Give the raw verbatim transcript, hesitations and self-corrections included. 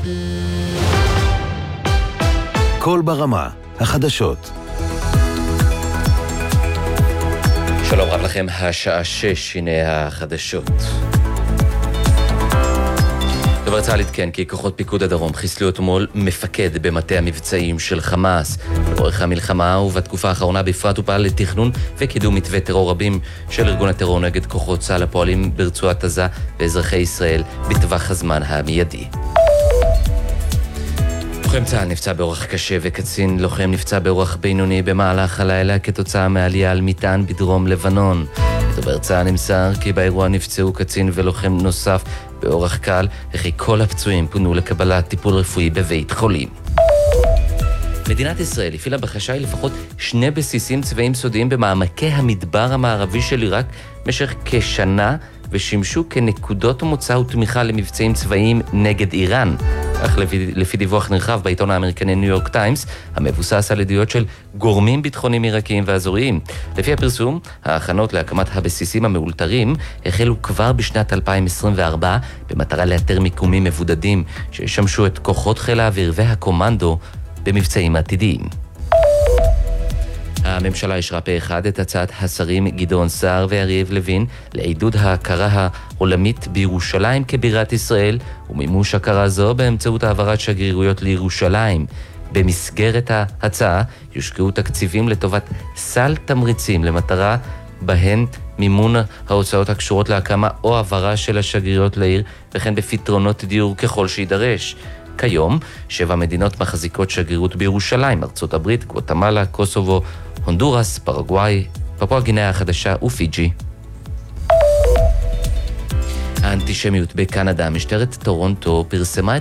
כל ברמה, החדשות. שלום רב לכם, השעה שש, הנה החדשות. דובר צה"ל עדכן כי כוחות פיקוד הדרום חיסלו אתמול מפקד במטה המבצעים של חמאס. לאורך המלחמה ובתקופה האחרונה בפרט הוא פעל לתכנון וקידום מתווה טרור רבים של ארגון הטרור נגד כוחות צה"ל הפועלים ברצועת עזה ואזרחי ישראל בטווח הזמן המיידי. לוחם צה"ל נפצע באורח קשה וקצין לוחם נפצע באורח בינוני במהלך הלילה כתוצאה מעלייה על מטען בדרום לבנון. דובר צה"ל נמסר כי באירוע נפצעו קצין ולוחם נוסף באורח קל, וכי כל הפצועים פונו לקבלת טיפול רפואי בבית חולים. מדינת ישראל הפעילה בחשאי לפחות שני בסיסים צבאיים סודיים במעמקי המדבר המערבי של עיראק במשך כשנה, ושימשו כנקודות מוצא ותמיכה למבצעים צבאיים נגד איראן. אך לפי, לפי דיווח נרחב בעיתון האמריקני ניו יורק טיימס, המבוסס על עדויות של גורמים ביטחוניים עיראקיים ואזוריים. לפי הפרסום, ההכנות להקמת הבסיסים המאולתרים החלו כבר בשנת אלפיים עשרים וארבע, במטרה לאתר מיקומים מבודדים שישמשו את כוחות חיל האוויר והקומנדו במבצעים עתידיים. הממשלה אישרה פה אחד את הצעת השרים גדעון סער ויריב לוין לעידוד ההכרה העולמית בירושלים כבירת ישראל ומימוש הכרה זו באמצעות העברת שגרירויות לירושלים. במסגרת ההצעה יושקעו תקציבים לטובת סל תמריצים למטרה בהן מימון ההוצאות הקשורות להקמה או העברה של השגרירויות לעיר וכן בפתרונות דיור ככל שידרש. כיום, שבע מדינות מחזיקות שגרירות בירושלים, ארצות הברית, גואטמלה, קוסובו, הונדורס, פרגוואי, פפואה גינאה החדשה ופיג'י. האנטישמיות בקנדה, משטרת טורונטו פרסמה